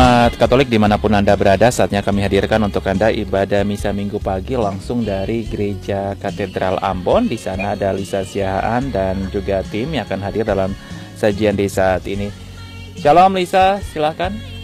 Umat Katolik dimanapun Anda berada, saatnya kami hadirkan untuk Anda ibadah misa minggu pagi langsung dari Gereja Katedral Ambon. Di sana ada Lisa Siahaan dan juga tim yang akan hadir dalam sajian di saat ini. Shalom Lisa, silahkan.